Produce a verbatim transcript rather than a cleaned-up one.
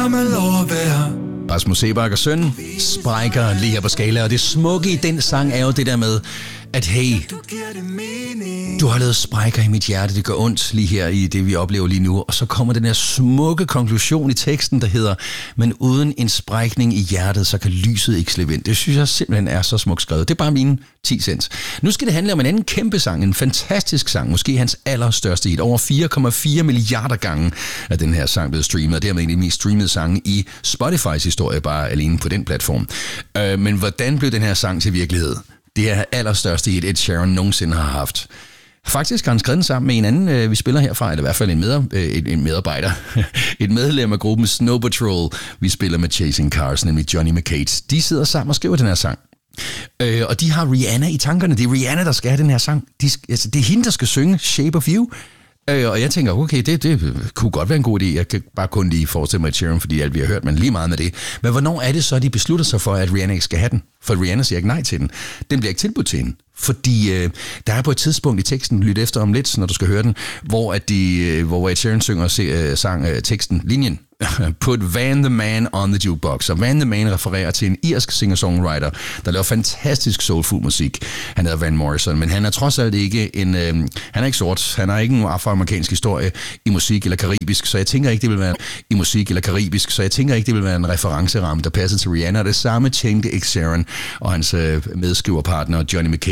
har man lov at være. Rasmus Seebach og søn sprækker lige her på Skala, og det smukke i den sang er jo det der med, at hey, du har lavet sprækker i mit hjerte, det gør ondt lige her i det, vi oplever lige nu. Og så kommer den her smukke konklusion i teksten, der hedder, men uden en sprækning i hjertet, så kan lyset ikke slippe ind. Det synes jeg simpelthen er så smukt skrevet. Det er bare mine ti cents. Nu skal det handle om en anden kæmpe sang, en fantastisk sang, måske hans allerstørste hit. Over fire komma fire milliarder gange er den her sang blevet streamet, og dermed en af de mest streamede sange i Spotifys historie, bare alene på den platform. Øh, men hvordan blev den her sang til virkelighed? Det er allerstørste hit, Ed Sheeran nogensinde har haft. Faktisk har han skrevet den sammen med en anden, øh, vi spiller herfra, eller i hvert fald en, med, øh, en medarbejder. Et medlem af gruppen Snow Patrol, vi spiller med Chasing Cars, nemlig Johnny McCates. De sidder sammen og skriver den her sang. Øh, og de har Rihanna i tankerne. Det er Rihanna, der skal have den her sang. De, altså, det er hende, der skal synge Shape of You. Øh, og jeg tænker, okay, det, det kunne godt være en god idé. Jeg kan bare kun lige forestille mig et Sheeran, fordi alt vi har hørt, men lige meget med det. Men hvornår er det så, de beslutter sig for, at Rihanna ikke skal have den? For Rihanna siger ikke nej til den. Den bliver ikke tilbudt til hende. Fordi øh, der er på et tidspunkt i teksten, lyt efter om lidt, når du skal høre den, hvor, at de, øh, hvor Ed Sheeran synger se, øh, sang, øh, teksten, linjen, Put Van the Man on the Jukebox. Og Van the Man refererer til en irsk singer-songwriter, der laver fantastisk soulful musik. Han hedder Van Morrison, men han er trods alt ikke en... Øh, han er ikke sort, han har ikke en afroamerikansk historie i musik eller karibisk, så jeg tænker ikke, det vil være i musik eller karibisk, så jeg tænker ikke, det vil være en referenceramme, der passer til Rihanna. Det samme tænkte Ed Sheeran og hans øh, medskriverpartner Johnny McCain